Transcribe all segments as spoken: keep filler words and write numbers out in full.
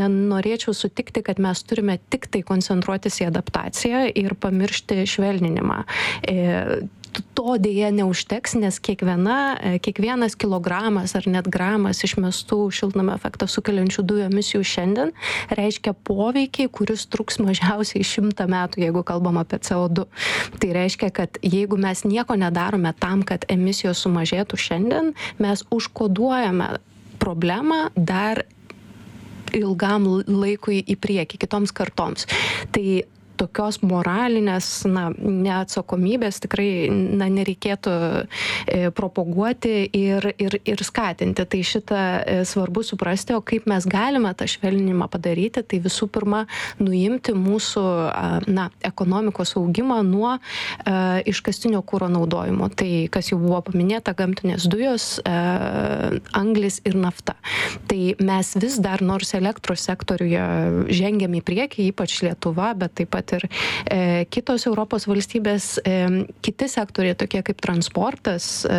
norėčiau sutikti, kad mes turime tik tai koncentruotis į adaptaciją ir pamiršti švelninimą. To dėja neužteks, nes kiekviena, kiekvienas kilogramas ar net gramas išmestų šiltnamio efektą sukeliančių dujų emisijų šiandien reiškia poveikį, kuris truks mažiausiai šimtą metų, jeigu kalbam apie C O du. Tai reiškia, kad jeigu mes nieko nedarome tam, kad emisijos sumažėtų šiandien, mes užkoduojame problemą dar ilgam laikui į priekį, kitoms kartoms. Tai tokios moralinės, na, neatsakomybės tikrai, na, nereikėtų e, propaguoti ir, ir, ir skatinti. Tai šitą e, svarbu suprasti, o kaip mes galime tą švelninimą padaryti, tai visų pirma, nuimti mūsų, a, na, ekonomikos augimą nuo a, iškastinio kuro naudojimo. Tai, kas jau buvo paminėta, gamtinės dujos, a, anglis ir nafta. Tai mes vis dar, nors elektros sektoriuje žengiam į priekį, ypač Lietuva, bet taip pat ir e, kitos Europos valstybės, e, kiti sektoriai, tokie kaip transportas, e,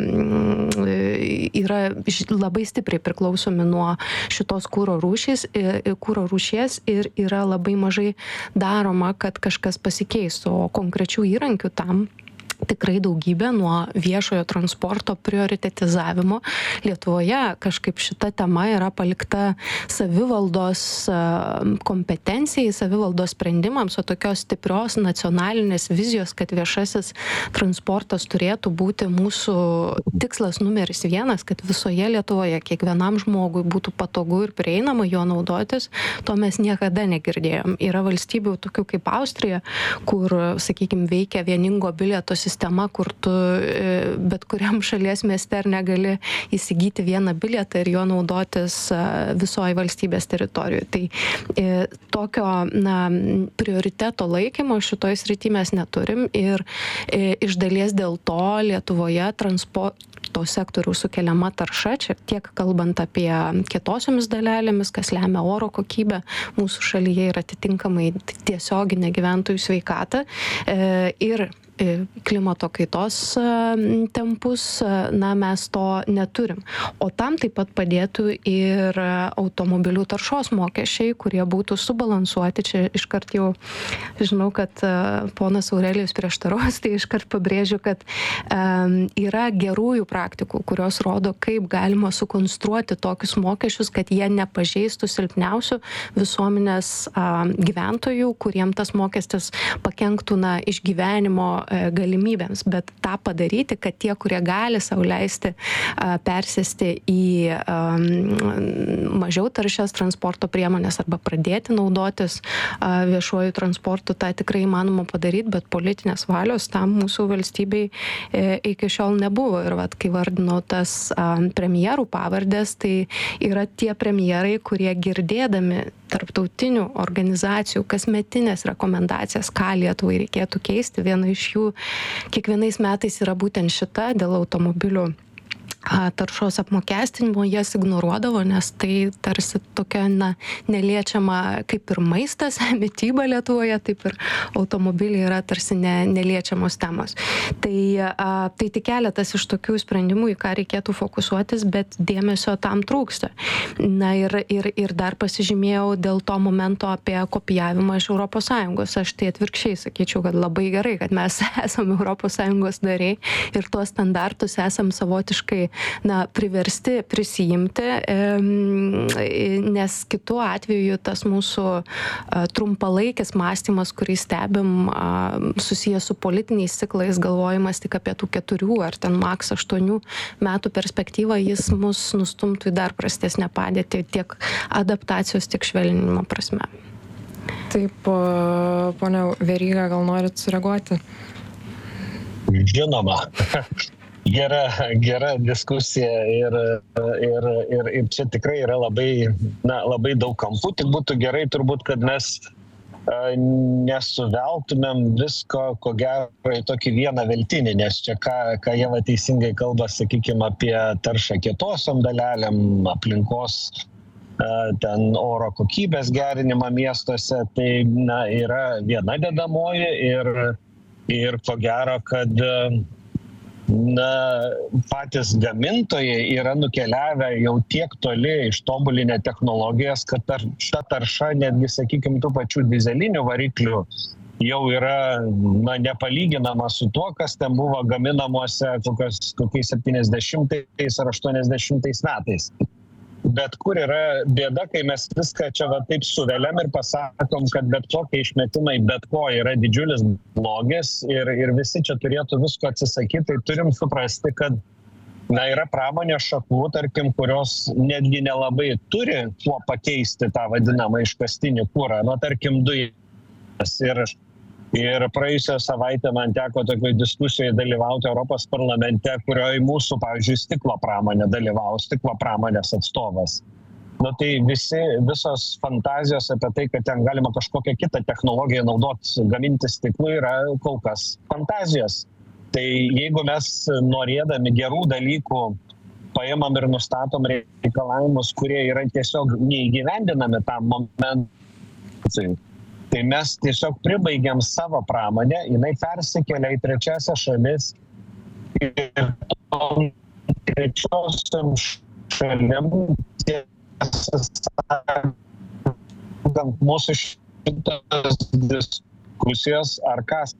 yra labai stipriai priklausomi nuo šitos kuro rūšys, e, kuro rūšies ir yra labai mažai daroma, kad kažkas pasikeistų, o konkrečių įrankių tam tikrai daugybė, nuo viešojo transporto prioritetizavimo. Lietuvoje kažkaip šita tema yra palikta savivaldos kompetencijai, savivaldos sprendimams, o tokios stiprios nacionalinės vizijos, kad viešasis transportas turėtų būti mūsų tikslas numeris vienas, kad visoje Lietuvoje kiekvienam žmogui būtų patogu ir prieinama jo naudotis, to mes niekada negirdėjom. Yra valstybių tokių kaip Austrija, kur, sakykime, veikia vieningo bilieto sistema, kur tu bet kuriam šalies mieste ar negali įsigyti vieną bilietą ir jo naudotis visoje valstybės teritorijoje. Tai tokio, na, prioriteto laikymo šitoj srity mes neturim ir iš dalies dėl to Lietuvoje transporto sektorių sukeliama tarša, čia tiek kalbant apie kietosiomis dalelėmis, kas lemia oro kokybę mūsų šalyje ir atitinkamai tiesioginę gyventojų sveikatą ir klimato kaitos tempus, na, mes to neturim. O tam taip pat padėtų ir automobilių taršos mokesčiai, kurie būtų subalansuoti. Čia iškart jau žinau, kad ponas Aurelijus prieštaraus, tai iškart pabrėžiu, kad um, yra gerųjų praktikų, kurios rodo, kaip galima sukonstruoti tokius mokesčius, kad jie nepažeistų silpniausių visuomenės um, gyventojų, kuriem tas mokestis pakenktų, na, išgyvenimo galimybėms, bet tą padaryti, kad tie, kurie gali sau leisti persėsti į mažiau taršias transporto priemonės arba pradėti naudotis viešuoju transportu, tą tikrai įmanoma padaryti, bet politinės valios tam mūsų valstybei iki šiol nebuvo. Ir vat, kai vardinau tas premjerų pavardės, tai yra tie premjerai, kurie girdėdami tarptautinių organizacijų kasmetinės rekomendacijas, ką Lietuvai reikėtų keisti. Viena iš jų kiekvienais metais yra būtent šita dėl automobilių taršos apmokestinimo, jas ignoruodavo, nes tai tarsi tokia, na, neliečiama kaip ir maistas, mityba Lietuvoje, taip ir automobiliai yra tarsi ne, neliečiamos temos. Tai, a, tai tik keletas iš tokių sprendimų, į ką reikėtų fokusuotis, bet dėmesio tam trūksta. Na ir, ir, ir dar pasižymėjau dėl to momento apie kopijavimą iš Europos Sąjungos. Aš tai atvirkščiai sakyčiau, kad labai gerai, kad mes esame Europos Sąjungos nariai ir tuos standartus esam savotiškai, na, priversti prisijimti, nes kitu atveju tas mūsų trumpalaikis mąstymas, kurį stebim, susijęs su politiniais ciklais, galvojimas tik apie tų keturių ar ten maks aštuonių metų perspektyvą, jis mus nustumtų į dar prastesnę padėtį tiek adaptacijos, tiek švelninimo prasme. Taip, ponia Veryga, gal norit sureaguoti? Žinoma. Gera, gera diskusija ir, ir, ir, ir čia tikrai yra labai, na, labai daug kampų. Tik būtų gerai turbūt, kad mes a, nesuveltumėm visko, ko gero, į tokį vieną veltinį, nes čia ką, ką Ieva teisingai kalba, sakykime, apie taršą kietosiom dalelėm, aplinkos a, ten oro kokybės gerinimą miestuose, tai, na, yra viena dedamoji ir, ir ko gero, kad na, patys gamintojai yra nukeliavę jau tiek toli ištobulinę technologijas, kad tar, ta tarša netgi, sakykime, tų pačių dizelinių variklių jau yra, na, nepalyginama su tuo, kas ten buvo gaminamuose kokios, kokiais septyniasdešimtais ar aštuoniasdešimtais metais. Bet kur yra bėda, kai mes viską čia va taip suveliam ir pasakom, kad bet kokie išmetimai, bet ko yra didžiulis blogis ir, ir visi čia turėtų visko atsisakyti, tai turim suprasti, kad na, yra pramonės šakų, tarkim, kurios netgi nelabai turi kuo pakeisti tą vadinamą iškastinį kurą, nu, tarkim, dujas. Ir Ir praėjusią savaitę man teko tokioj diskusijoje dalyvauti Europos parlamente, kurioje mūsų, pavyzdžiui, stiklo pramonė dalyvavo, stiklo pramonės atstovas. Nu tai visi, visos fantazijos apie tai, kad ten galima kažkokią kitą technologiją naudoti, gaminti stiklų, yra kol kas fantazijos. Tai jeigu mes norėdami gerų dalykų paimam ir nustatom reikalavimus, kurie yra tiesiog neįgyvendinami tam momentui, tai mes tiesiog pribaigiam savo pramonę, jinai persikelia į trečiasias šalis ir tom trečiosiam šalim mūsų šitas diskusijos, ar kas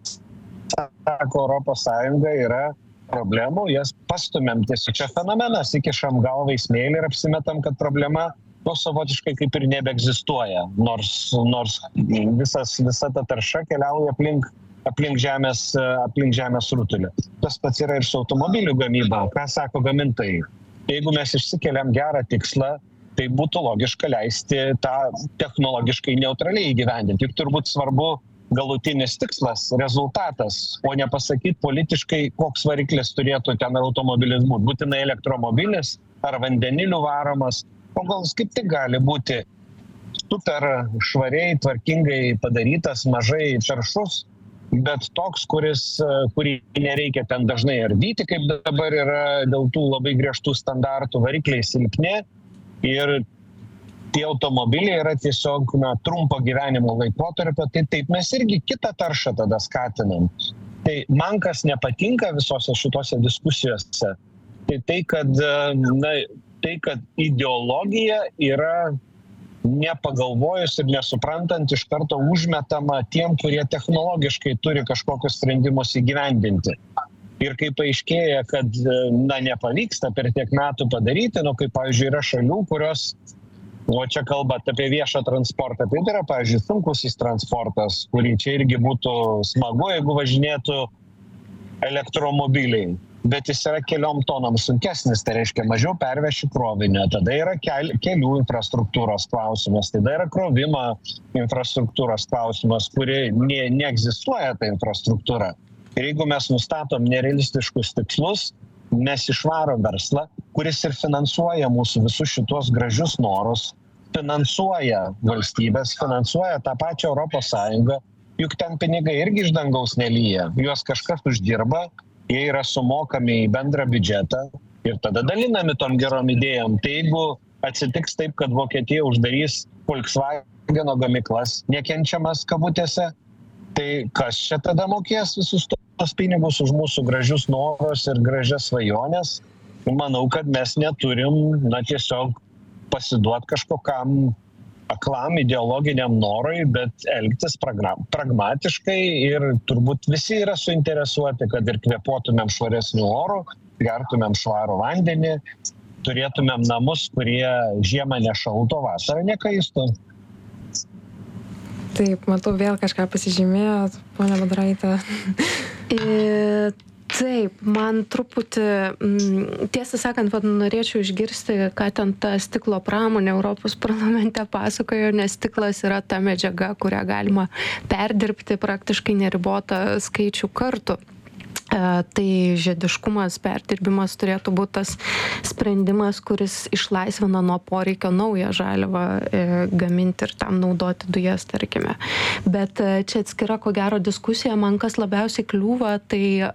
sako Europos Sąjunga, yra problemų, jas pastumėm tiesiog. Čia fenomenas, įkišam galvą į smėlį ir apsimetam, kad problema nu, savotiškai kaip ir nebeegzistuoja, nors, nors visas, visa ta tarša keliauja aplink, aplink, žemės, aplink žemės rutulį. Tas pats yra ir su automobilių gamyba. Ką sako gamintojai? Jeigu mes išsikeliam gerą tikslą, tai būtų logiška leisti tą technologiškai neutraliai įgyvendinti. Juk turbūt svarbu galutinis tikslas, rezultatas, o ne pasakyti politiškai, koks variklis turėtų ten automobilis būti. Būtinai elektromobilis ar vandeniliu varomas. O gal kaip tik gali būti super švariai, tvarkingai padarytas, mažai taršus, bet toks, kuris, kurį nereikia ten dažnai ardyti, kaip dabar yra dėl tų labai griežtų standartų, varikliai silpni ir tie automobiliai yra tiesiog na, trumpo gyvenimo laikotarpio, tai taip mes irgi kitą taršą tada skatinam. Tai man kas nepatinka visose šitose diskusijose, tai tai, kad na, tai, kad ideologija yra nepagalvojus ir nesuprantant iš karto užmetama tiem, kurie technologiškai turi kažkokius sprendimus įgyvendinti. Ir kai paaiškėja, kad na, nepavyksta per tiek metų padaryti, nu, kaip, pavyzdžiui, yra šalių, kurios, o čia kalbate apie viešą transportą, tai yra, pavyzdžiui, sunkusis transportas, kurį čia irgi būtų smagu, jeigu važinėtų elektromobiliai. Bet jis yra keliom tonom sunkesnis, tai reiškia mažiau pervešių krovinio, tada yra kel, kelių infrastruktūros klausimas, tada yra krovimo infrastruktūros klausimas, kuri ne, neegzistuoja ta infrastruktūra. Ir jeigu mes nustatom nerealistiškus tikslus, mes išvarom verslą, kuris ir finansuoja mūsų visus šitos gražius norus, finansuoja valstybės, finansuoja tą pačią Europos Sąjungą, juk ten pinigai irgi iš dangaus nelyja, juos kažkas uždirba, jie yra sumokami į bendrą biudžetą ir tada dalinami tom gerom idėjom. Tai jeigu atsitiks taip, kad Vokietija uždarys Volkswageno gamyklas, nekenčiamas kabutėse, tai kas čia tada mokės visus tos pinigus už mūsų gražius norus ir gražias svajonės? Manau, kad mes neturim, na, tiesiog pasiduoti kažkokam aklam ideologiniam norui, bet elgtis pragmatiškai ir turbūt visi yra suinteresuoti, kad ir kvėpuotumėm švaresnių orų, gertumėm švarų vandenį, turėtumėm namus, kurie žiemą nešalto, vasarą nekaistų. Taip, matau, vėl kažką pasižymėjot, ponia Budraite. E... Taip, man truputį, tiesą sakant, vad norėčiau išgirsti, ką ten ta stiklo pramonė Europos parlamente pasakojo, nes stiklas yra ta medžiaga, kurią galima perdirbti praktiškai neribotą skaičių kartų. Tai žiediškumas, perdirbimas turėtų būti tas sprendimas, kuris išlaisvina nuo poreikio naują žaliavą gaminti ir tam naudoti dujas, tarkime. Bet čia atskira, ko gero, diskusija, man kas labiausiai kliūva, tai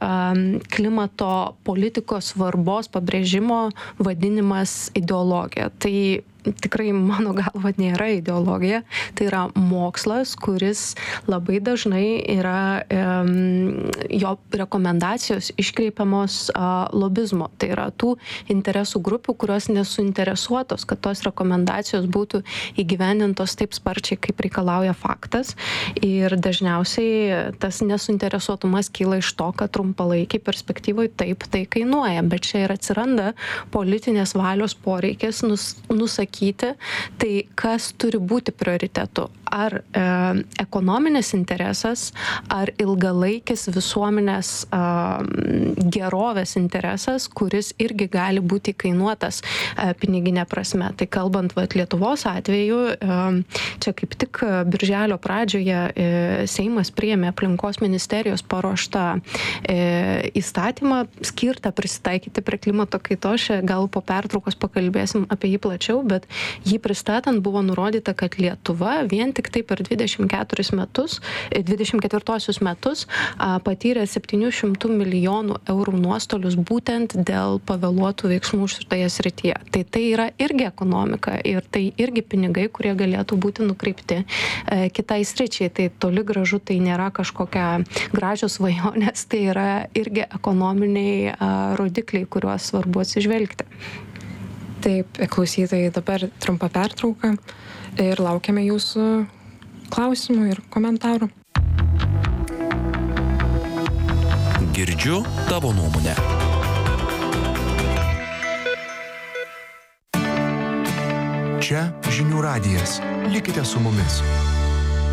klimato politikos svarbos pabrėžimo vadinimas ideologija. Tai tikrai mano galva nėra ideologija, tai yra mokslas, kuris labai dažnai yra, jo rekomendacijos iškreipiamos lobizmo. Tai yra tų interesų grupių, kurios nesuinteresuotos, kad tos rekomendacijos būtų įgyvendintos taip sparčiai, kaip reikalauja faktas. Ir dažniausiai tas nesuinteresuotumas kyla iš to, kad trumpalaikiai perspektyvoje taip tai kainuoja. Bet čia ir atsiranda politinės valios poreikis nus, nusakyti, tai kas turi būti prioritetu. Ar e, ekonominis interesas, ar ilgalaikis visuomenės e, gerovės interesas, kuris irgi gali būti kainuotas e, piniginė prasme. Tai kalbant vat, Lietuvos atveju, e, čia kaip tik birželio pradžioje e, Seimas priėmė aplinkos ministerijos paruoštą e, įstatymą skirtą prisitaikyti prie klimato kaitos. Gal po pertraukos pakalbėsim apie jį plačiau, bet jį pristatant buvo nurodyta, kad Lietuva vien tik tai per dvidešimt keturis metus, dvidešimt ketvirtuosius metus a, patyrė septynių šimtų milijonų eurų nuostolius būtent dėl pavėluotų veiksmų šitoje srityje. Tai tai yra irgi ekonomika ir tai irgi pinigai, kurie galėtų būti nukreipti e, kitai sričiai. Tai toli gražu tai nėra kažkokia gražios svajonės, tai yra irgi ekonominiai a, rodikliai, kuriuos svarbu atsižvelgti. Taip, klausytojai, dabar trumpa pertrauka ir laukiame jūsų klausimų ir komentarų. Girdžiu tavo nuomonę. Čia Žinių radijas. Likite su mumis.